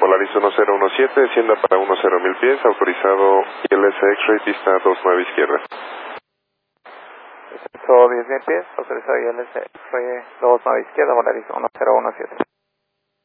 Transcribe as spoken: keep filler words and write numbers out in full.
Volaris uno cero uno siete, descienda para uno cero mil pies, autorizado I L S X-Ray, pista dos nueve izquierda. Descenso diez mil pies, autorizado I L S X-Ray dos nueve izquierda, Volaris uno cero uno siete.